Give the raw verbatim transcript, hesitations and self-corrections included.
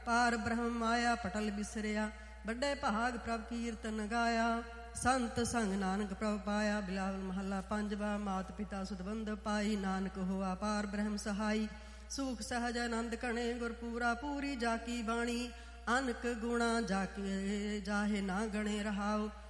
ਪਾਰ ਬ੍ਰਹਮ ਮਾਇਆ ਪਟਲ ਬਿਸਰਿਆ, ਵੱਡੇ ਭਾਗ ਪ੍ਰਭ ਕੀਰਤਨ ਗਾਇਆ। ਸੰਤ ਸੰਗ ਨਾਨਕ ਪ੍ਰਭ ਪਾਇਆ, ਬਿਲਾਵਲ ਮਹੱਲਾ ਪੰਜਵਾ। ਮਾਤ ਪਿਤਾ ਸੁਦਬੰਧ ਪਾਈ, ਨਾਨਕ ਹੋਆ ਪਾਰ ਬ੍ਰਹਮ ਸਹਾਈ। ਸੁਖ ਸਹਜ ਆਨੰਦ ਘਣੇ, ਗੁਰਪੂਰਾ ਪੂਰੀ ਜਾ ਕੀ ਬਾਣੀ। ਅਨਕ ਗੁਣਾ ਜਾ ਕੇ ਜਾਹੇ ਨਾ ਗਣੇ ਰਹਾਉ।